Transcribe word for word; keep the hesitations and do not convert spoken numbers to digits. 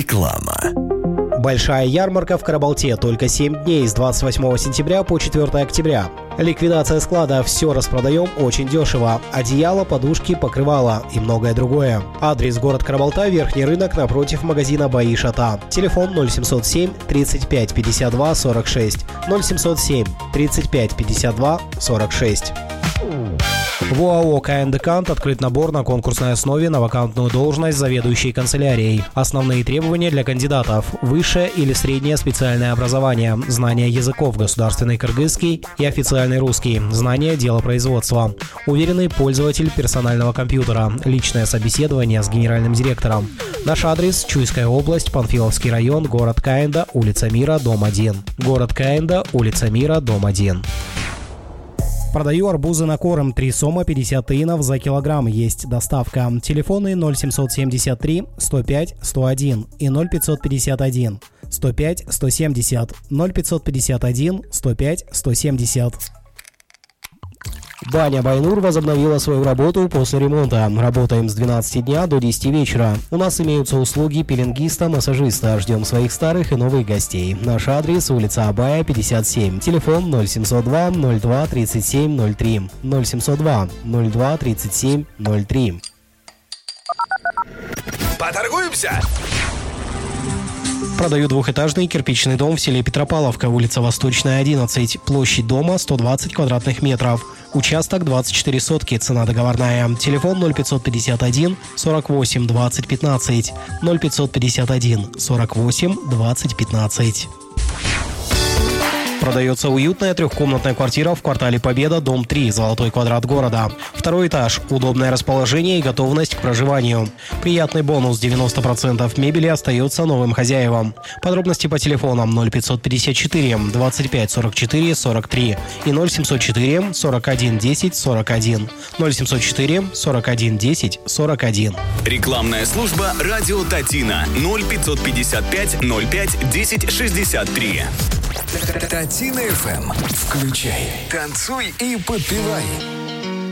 Реклама. Большая ярмарка в Карабалте. Только семь дней с двадцать восьмого сентября по четвёртого октября. Ликвидация склада. Все распродаем очень дешево. Одеяло, подушки, покрывало и многое другое. Адрес: город Карабалта, Верхний рынок, напротив магазина «Бои Шата». Телефон ноль семьсот семь тридцать пять пятьдесят два сорок шесть. ноль семьсот семь тридцать пять пятьдесят два сорок шесть. В ОАО КН «Декант» открыт набор на конкурсной основе на вакантную должность заведующей канцелярией. Основные требования для кандидатов: высшее или среднее специальное образование, знание языков государственный кыргызский и официальный русский, знание делопроизводства, уверенный пользователь персонального компьютера, личное собеседование с генеральным директором. Наш адрес: Чуйская область, Панфиловский район, город Каинда, улица Мира, дом один. Город Каинда, улица Мира, дом один. Продаю арбузы на корм. Три сома, пятьдесят тиынов за килограмм. Есть доставка. Телефоны ноль семьсот семьдесят три сто пять сто один и ноль пятьсот пятьдесят один сто пять сто семьдесят, ноль пятьсот пятьдесят один сто пять сто семьдесят. Баня Байнур возобновила свою работу после ремонта. Работаем с двенадцати дня до десяти вечера. У нас имеются услуги пеленгиста, массажиста. Ждем своих старых и новых гостей. Наш адрес: улица Абая, пятьдесят семь. Телефон ноль семьсот два ноль два тридцать семь ноль три. ноль семьсот два ноль два тридцать семь ноль три. Поторгуемся! Продаю двухэтажный кирпичный дом в селе Петропавловка, улица Восточная, одиннадцать. Площадь дома сто двадцать квадратных метров. Участок двадцать четыре сотки, цена договорная. Телефон ноль пятьсот пятьдесят один сорок восемь двадцать пятнадцать. ноль пятьсот пятьдесят один сорок восемь двадцать пятнадцать. Продается уютная трехкомнатная квартира в квартале Победа, дом три, золотой квадрат города. Второй этаж, удобное расположение и готовность к проживанию. Приятный бонус: девяносто процентов мебели остается новым хозяевам. Подробности по телефонам ноль пятьсот пятьдесят четыре двадцать пять сорок четыре сорок три и ноль семьсот четыре сорок один десять сорок один. ноль семьсот четыре сорок один десять сорок один. Рекламная служба «Радио Татина» ноль пятьсот пятьдесят пять ноль пять десять шестьдесят три. Татина эф эм. Включай, танцуй и подпевай.